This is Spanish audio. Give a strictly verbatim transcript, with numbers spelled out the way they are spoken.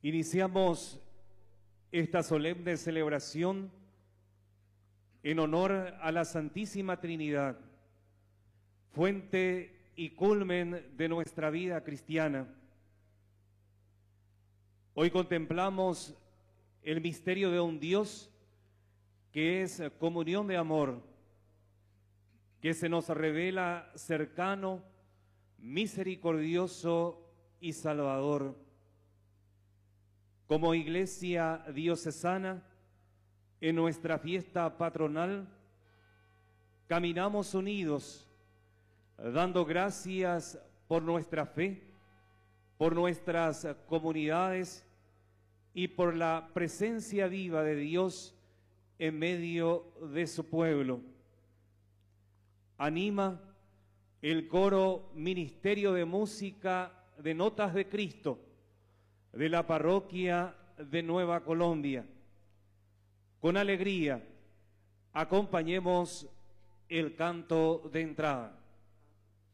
Iniciamos esta solemne celebración en honor a la Santísima Trinidad, fuente y culmen de nuestra vida cristiana. Hoy contemplamos el misterio de un Dios que es comunión de amor, que se nos revela cercano, misericordioso y salvador. Como Iglesia diocesana, en nuestra fiesta patronal, caminamos unidos, dando gracias por nuestra fe, por nuestras comunidades y por la presencia viva de Dios en medio de su pueblo. Anima el coro Ministerio de Música de Notas de Cristo de la parroquia de Nueva Colombia. Con alegría, acompañemos el canto de entrada.